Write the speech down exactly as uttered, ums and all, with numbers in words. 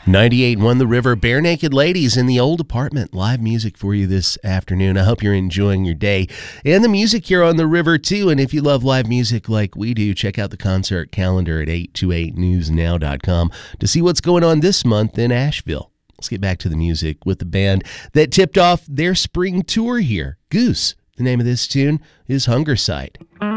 ninety-eight point one The River, Bare Naked Ladies in the Old Apartment. Live music for you this afternoon. I hope you're enjoying your day and the music here on the river, too. And if you love live music like we do, check out the concert calendar at eight two eight news now dot com to see what's going on this month in Asheville. Let's get back to the music with the band that tipped off their spring tour here, Goose. The name of this tune is Hungersite.